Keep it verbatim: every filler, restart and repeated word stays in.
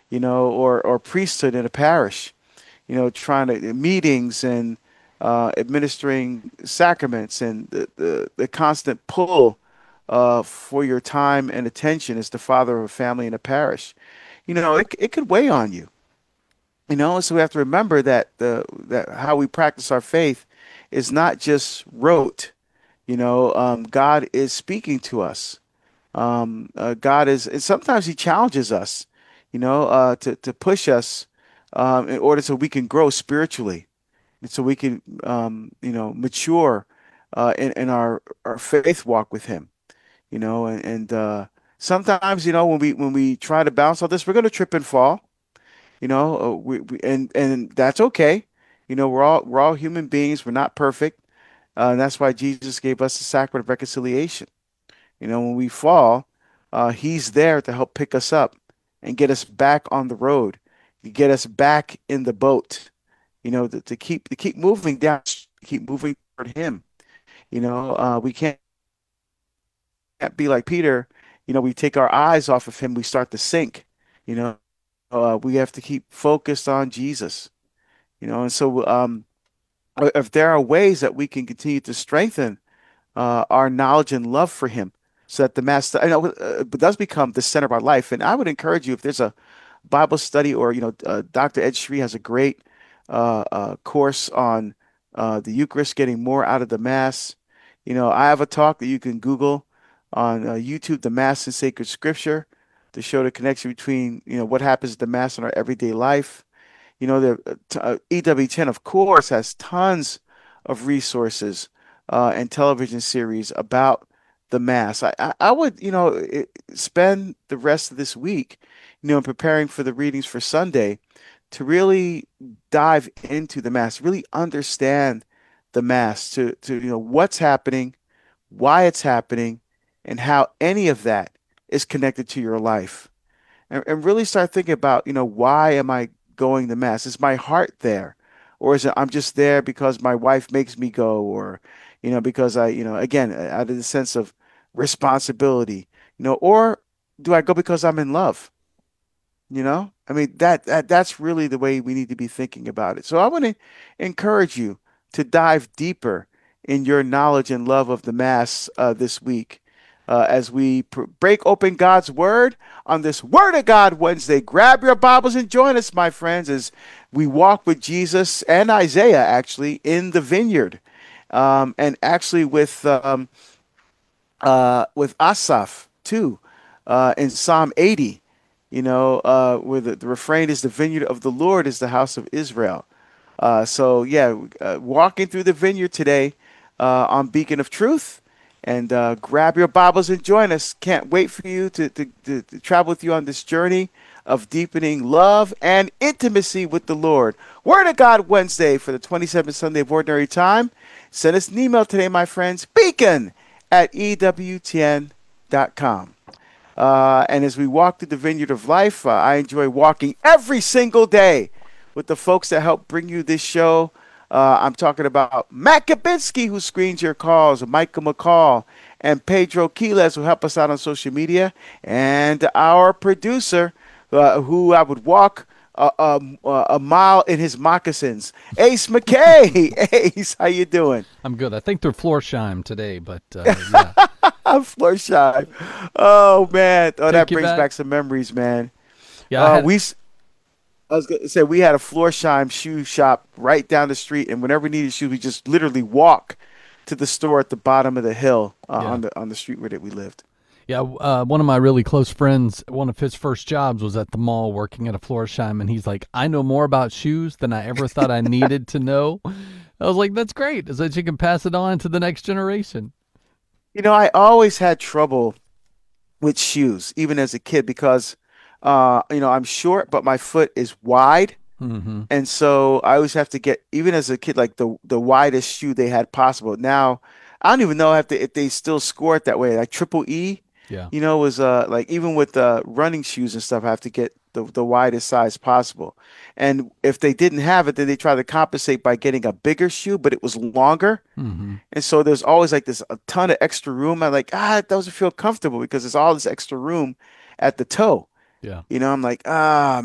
you know, or or priesthood in a parish, you know, trying to meetings and uh, administering sacraments and the, the, the constant pull uh, for your time and attention as the father of a family in a parish. You know, it, it could weigh on you, you know, so we have to remember that the that how we practice our faith is not just rote. You know, um, God is speaking to us. Um, uh, God is, and sometimes He challenges us, you know, uh, to to push us um, in order so we can grow spiritually, and so we can, um, you know, mature uh, in in our our faith walk with Him. You know, and, and uh, sometimes, you know, when we when we try to balance all this, we're going to trip and fall. You know, uh, we, we and and that's okay. You know, we're all we're all human beings. We're not perfect. Uh, and that's why Jesus gave us the sacrament of reconciliation. You know, when we fall, uh, He's there to help pick us up and get us back on the road, to get us back in the boat. You know, to, to keep to keep moving down, keep moving toward Him. You know, uh, we can't be like Peter. You know, we take our eyes off of Him, we start to sink. You know, uh, we have to keep focused on Jesus. You know, and so um, if there are ways that we can continue to strengthen uh, our knowledge and love for Him, so that the master, I know, uh, it does become the center of our life. And I would encourage you, if there's a Bible study, or you know, uh, doctor Ed Shree has a great uh, uh, course on uh, the Eucharist, getting more out of the Mass. You know, I have a talk that you can Google on uh, YouTube, the Mass and Sacred Scripture, to show the connection between, you know, what happens at the Mass in our everyday life. You know, the uh, E W ten, of course, has tons of resources uh, and television series about the Mass. I, I, I would, you know, it, spend the rest of this week, you know, preparing for the readings for Sunday to really dive into the Mass, really understand the Mass, to, to, you know, what's happening, why it's happening, and how any of that is connected to your life, and, and really start thinking about, you know, why am I going to mass? Is my heart there? Or is it I'm just there because my wife makes me go, or, you know, because I, you know, again, out of the sense of responsibility, you know, or do I go because I'm in love? You know, I mean, that, that that's really the way we need to be thinking about it. So I want to encourage you to dive deeper in your knowledge and love of the Mass uh, this week, uh, as we pr- break open God's Word on this Word of God Wednesday. Grab your Bibles and join us, my friends, as we walk with Jesus and Isaiah actually in the vineyard, um, and actually with um, uh, with Asaph too, uh, in Psalm eighty, you know, uh, where the, the refrain is, the vineyard of the Lord is the house of Israel. Uh, so, yeah, uh, walking through the vineyard today uh, on Beacon of Truth. And uh, grab your Bibles and join us. Can't wait for you to, to, to, to travel with you on this journey of deepening love and intimacy with the Lord. Word of God Wednesday for the twenty-seventh Sunday of Ordinary Time. Send us an email today, my friends. Beacon at E W T N dot com. Uh, and as we walk through the vineyard of life, uh, I enjoy walking every single day with the folks that help bring you this show. Uh, I'm talking about Matt Kabinski, who screens your calls, Michael McCall, and Pedro Quiles, who help us out on social media, and our producer, uh, who I would walk a, a, a mile in his moccasins, Ace McKay. Ace, how you doing? I'm good. I think they're Florsheim today, but uh, yeah. I'm Florshy. Oh man, oh that Take you brings back. back some memories, man. Yeah, I Uh, had. we, s- I was gonna say we had a Florsheim shoe shop right down the street, and whenever we needed shoes, we just literally walk to the store at the bottom of the hill uh, Yeah, on the on the street where that we lived. yeah. Uh, one of my really close friends, one of his first jobs was at the mall working at a Florsheim, and he's like, "I know more about shoes than I ever thought I needed to know." I was like, "That's great, so that you can pass it on to the next generation." You know, I always had trouble with shoes, even as a kid, because uh, you know, I'm short, but my foot is wide. Mm-hmm. And so I always have to get, even as a kid, like the the widest shoe they had possible. Now, I don't even know if they, if they still score it that way. Like triple E, Yeah. you know, was uh like even with uh running shoes and stuff, I have to get the the widest size possible. And if they didn't have it, then they try to compensate by getting a bigger shoe, but it was longer. Mm-hmm. And so there's always like this a ton of extra room. I'm like, ah, it doesn't feel comfortable because there's all this extra room at the toe. Yeah. You know, I'm like, ah,